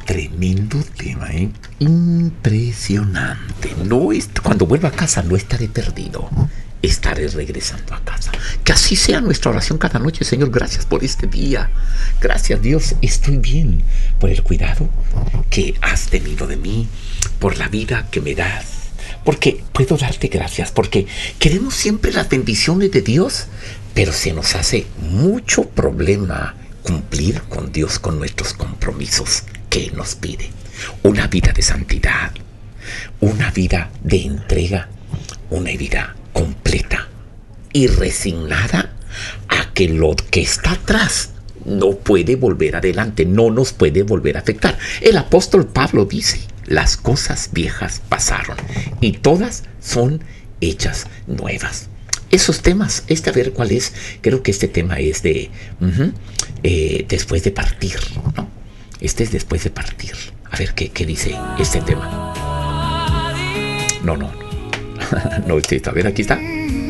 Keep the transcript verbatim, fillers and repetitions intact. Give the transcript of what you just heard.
Tremendo tema, ¿eh? Impresionante. No es, cuando vuelva a casa no estaré perdido. Estaré regresando a casa. Que así sea nuestra oración cada noche. Señor, gracias por este día. Gracias, Dios, estoy bien. Por el cuidado que has tenido de mí. Por la vida que me das. Porque puedo darte gracias. Porque queremos siempre las bendiciones de Dios. Pero se nos hace mucho problema cumplir con Dios con nuestros compromisos que Él nos pide. Una vida de santidad. Una vida de entrega. Una vida completa y resignada a que lo que está atrás no puede volver adelante, no nos puede volver a afectar. El apóstol Pablo dice, las cosas viejas pasaron y todas son hechas nuevas. Esos temas, este a ver cuál es, creo que este tema es de uh-huh, eh, después de partir, ¿no? Este es después de partir. A ver qué, qué dice este tema. No, no, no. No, este, a ver, aquí está.